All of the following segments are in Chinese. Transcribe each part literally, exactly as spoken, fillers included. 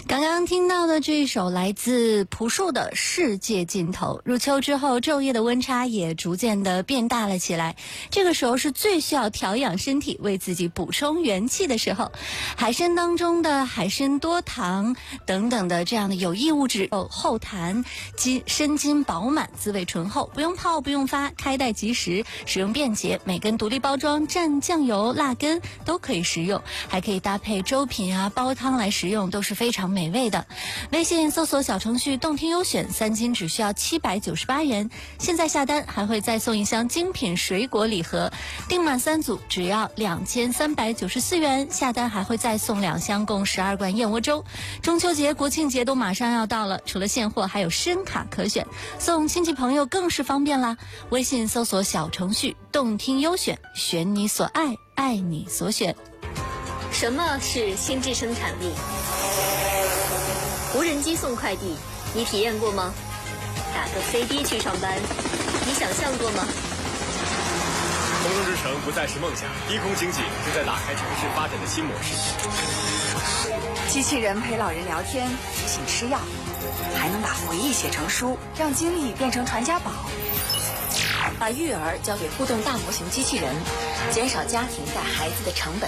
刚刚听到的这一首来自朴树的《世界尽头》。入秋之后，昼夜的温差也逐渐的变大了起来，这个时候是最需要调养身体、为自己补充元气的时候。海参当中的海参多糖等等的这样的有益物质有厚弹，筋参筋饱满，滋味醇厚，不用泡不用发，开袋即食，使用便捷，每根独立包装，蘸酱油、辣根都可以食用，还可以搭配粥品啊、煲汤来食用，都是非常美味的。微信搜索小程序动听优选，三斤只需要七百九十八元，现在下单还会再送一箱精品水果礼盒，订满三组只要两千三百九十四元，下单还会再送两箱共十二罐燕窝粥。中秋节、国庆节都马上要到了，除了现货还有深卡可选，送亲戚朋友更是方便啦。微信搜索小程序动听优选，选你所爱，爱你所选。 什么是心智生产力？无人机送快递，你体验过吗？打个飞的去上班，你想象过吗？ 空中之城不再是梦想，低空经济正在打开城市发展的新模式。 机器人陪老人聊天，提醒吃药，还能把回忆写成书，让经历变成传家宝。把育儿交给互动大模型机器人，减少家庭带孩子的成本。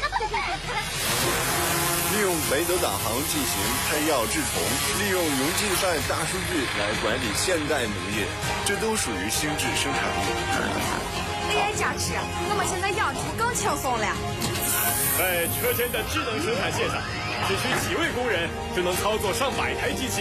利用雷德导航进行拍药治虫，利用云计算大数据来管理现代农业，这都属于心智生产力。 A I 加持，我们现在养猪更轻松了。 在车间的智能生产线上，只需几位工人就能操作上百台机器，